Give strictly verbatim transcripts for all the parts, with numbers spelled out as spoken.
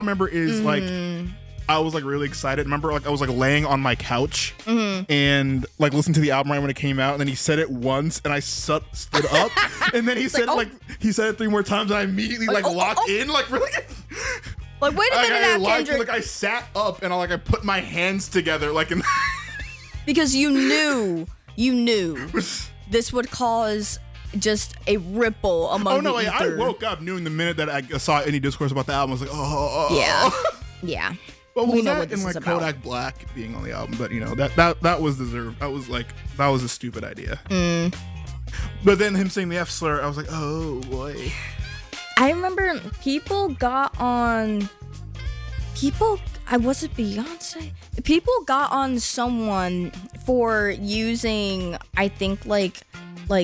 remember is Mm. like I was like really excited. Remember, like I was like laying on my couch Mm-hmm. and like listened to the album right when it came out, and then he said it once, and I su- stood up, and then he said like, oh. like he said it three more times, and I immediately like, Like, oh, locked oh, oh. in, like really. Like, wait a Like, minute I, now, locked- Kendrick. like I sat up and I like I put my hands together like in. Because you knew, you knew this would cause just a ripple among Oh no! the Like, I ether. woke up knowing the minute that I saw any discourse about the album, I was like, oh, oh, Yeah. oh. Yeah. But We was know that what this and is like about. Kodak Black being on the album? But you know that that that was deserved. That was like that was a stupid idea. Mm. But then him saying the F slur, I was like, oh boy. I remember people got on. People, I was it Beyonce? People got on someone for using, I think, like, like,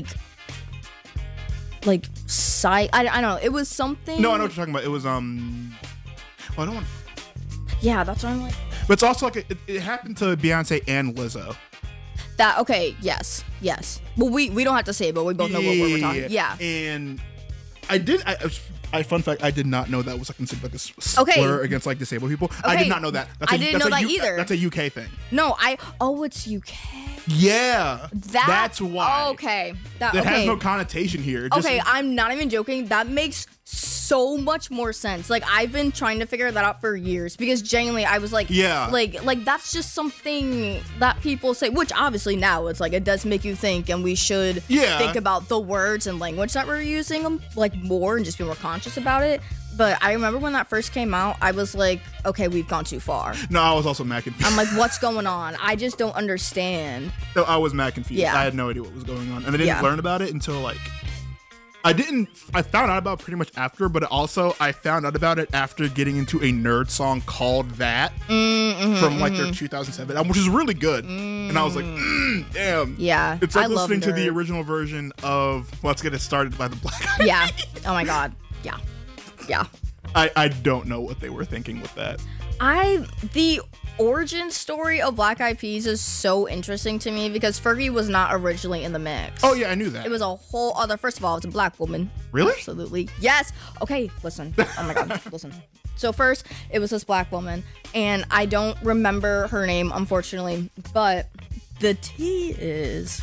like, site. I, I don't know. It was something. No, I know what you're talking about. It was um. Well, I don't want. Yeah, that's what I'm like. But it's also like it, it happened to Beyonce and Lizzo. That okay? Yes, yes. Well, we we don't have to say it, but we both know what we're talking. Yeah. And I did. I, I fun fact. I did not know that was like considered like a s- slur Okay. against like disabled people. I Okay. did not know that. That's I a, didn't that's know a that U- either. That's a U K thing. No, I. Oh, it's U K. Yeah. That. That's why. Okay. That. That okay. has no connotation here. It just- Okay, I'm not even joking. That makes so much more sense. Like I've been trying to figure that out for years because genuinely I was like, Yeah. like like that's just something that people say. Which obviously now it's like it does make you think, and we should Yeah. think about the words and language that we're using them like more and just be more conscious about it. But I remember when that first came out, I was like, okay, we've gone too far. No, I was also mad confused. I'm like, what's going on? I just don't understand. No, I was mad confused. Yeah. I had no idea what was going on, and I didn't Yeah. learn about it until like I didn't. I found out about it pretty much after, but also I found out about it after getting into a nerd song called "That" Mm-hmm, from like their two thousand seven album, which is really good. And I was like, mm, damn. Yeah, It's like I love listening to the Nerd. original version of "Let's Get It Started" by the Black Eyed Yeah. Oh my god. Yeah. Yeah. I, I don't know what they were thinking with that. I the origin story of Black Eyed Peas is so interesting to me because Fergie was not originally in the mix. Oh yeah, I knew that. It was a whole other. First of all, it's a black woman. Really? Absolutely. Yes. Okay. Listen. Oh my god. Listen. So first, it was this black woman, and I don't remember her name, unfortunately. But the tea is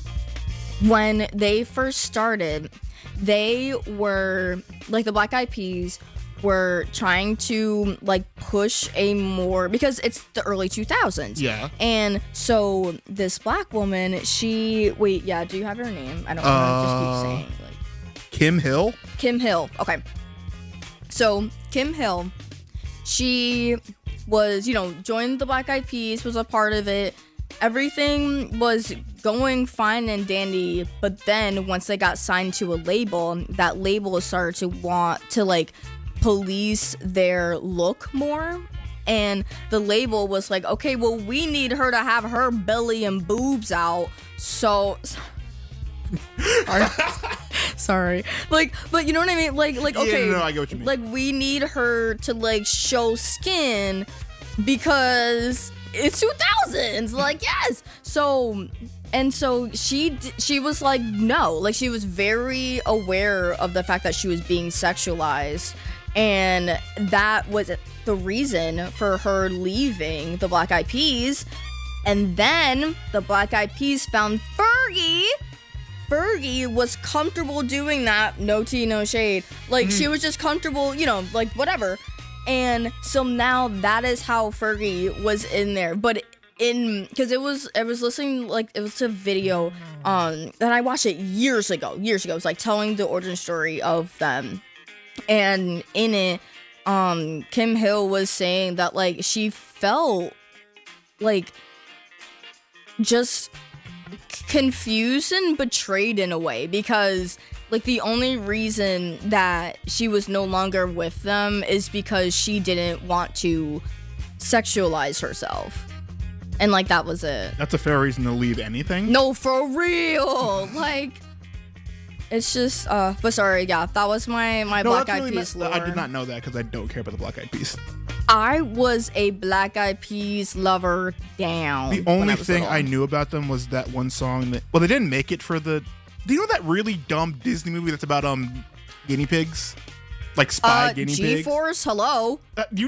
when they first started, they were like the Black Eyed Peas were trying to like push a more because it's the early two thousands. Yeah. And so this black woman, she wait, yeah, do you have her name? I don't know. I just Uh, keep saying like Kim Hill. Kim Hill. Okay. So Kim Hill, she was, you know, joined the Black Eyed Peas, was a part of it. Everything was going fine and dandy, but then once they got signed to a label, that label started to want to like police their look more. And the label was like, okay, well, we need her to have her belly and boobs out. So sorry. Sorry. Like, but you know what I mean? Like, like, Yeah, okay. no, no, I get what you mean. Like, we need her to like show skin because it's two thousands. Like, yes. So, and so she d- she was like, no. Like, she was very aware of the fact that she was being sexualized. And that was the reason for her leaving the Black Eyed Peas. And then the Black Eyed Peas found Fergie. Fergie was comfortable doing that. No tea, no shade. Like, she was just comfortable, you know, like, whatever. And so now that is how Fergie was in there. But in, because it was, I was listening, like, it was a video, um, and I watched it years ago, years ago. It was, like, telling the origin story of them. And in it, um, Kim Hill was saying that, like, she felt, like, just confused and betrayed in a way because like the only reason that she was no longer with them is because she didn't want to sexualize herself, and like that was it. That's a fair reason to leave anything. No, for real. Like, it's just uh but sorry, yeah, that was my my No, Black that's Eyed really Peas not- lore. I did not know that because I don't care about the Black Eyed Peas. I was a Black Eyed Peas lover down. The when only I was thing little. I knew about them was that one song that. Well, they didn't make it for the. Do you know that really dumb Disney movie that's about um guinea pigs? Like spy Uh, guinea pigs. G-Force, hello. Uh, you